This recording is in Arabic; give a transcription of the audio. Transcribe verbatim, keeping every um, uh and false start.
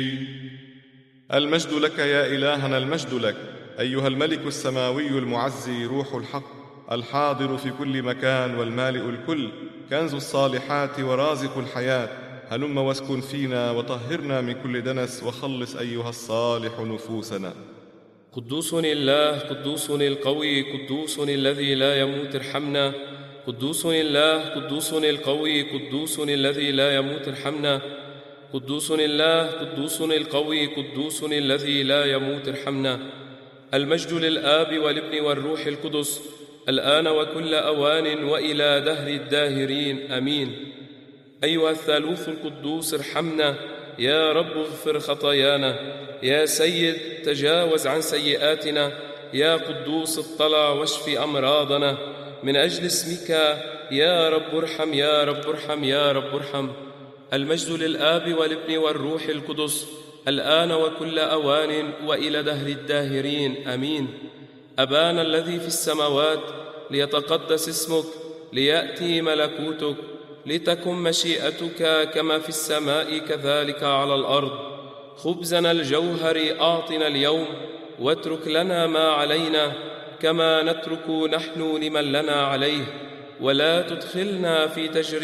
المجد لك يا إلهنا، المجد لك أيها الملك السماوي المعزي، روح الحق الحاضر في كل مكان والمالئ الكل، كنز الصالحات ورازق الحياة. هلم واسكن فينا وطهرنا من كل دنس، وخلص أيها الصالح نفوسنا. قدوس الله، قدوس القوي، قدوس الذي لا يموت، ارحمنا. قدوس الله، قدوس القوي، قدوس الذي لا يموت، ارحمنا. قدوس الله، قدوس القوي، قدوس الذي لا يموت، ارحمنا. المجد للآب والابن والروح القدس، الآن وكل أوان وإلى دهر الداهرين، آمين. أيها الثالوث القدوس ارحمنا. يا رب اغفر خطايانا. يا سيد تجاوز عن سيئاتنا. يا قدوس اطلع واشف أمراضنا. من أجل اسمك يا رب ارحم، يا رب ارحم، يا رب ارحم. المجد للآب والابن والروح القدس، الآن وكل أوان وإلى دهر الداهرين، آمين. أبانا الذي في السماوات، ليتقدس اسمك، ليأتي ملكوتك، لتكن مشيئتك كما في السماء كذلك على الأرض. خبزنا الجوهري أعطنا اليوم، واترك لنا ما علينا كما نترك نحن لمن لنا عليه، ولا تدخلنا في تجربة